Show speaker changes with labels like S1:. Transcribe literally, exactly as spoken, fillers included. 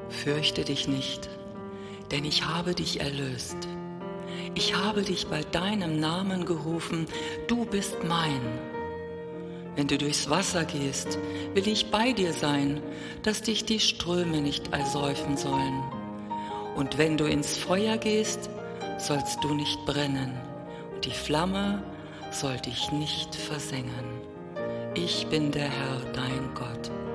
S1: Fürchte dich nicht, denn ich habe dich erlöst. Ich habe dich bei deinem Namen gerufen, du bist mein. Wenn du durchs Wasser gehst, will ich bei dir sein, dass dich die Ströme nicht ersäufen sollen. Und wenn du ins Feuer gehst, sollst du nicht brennen, und die Flamme soll dich nicht versengen. Ich bin der Herr, dein Gott.